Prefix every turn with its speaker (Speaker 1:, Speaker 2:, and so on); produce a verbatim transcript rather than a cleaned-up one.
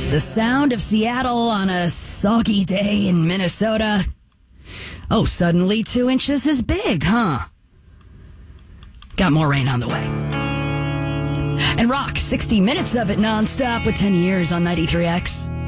Speaker 1: The sound of Seattle on a soggy day in Minnesota. Oh, suddenly two inches is big, huh? Got more rain on the way. And rock, sixty minutes of it nonstop with ten years on ninety-three X.